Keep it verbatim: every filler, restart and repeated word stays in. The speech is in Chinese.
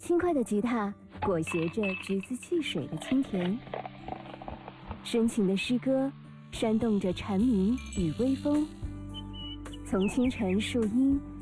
轻快的吉他裹挟着橘子汽水的清甜，深情的诗歌煽动着蝉鸣与微风，从清晨树荫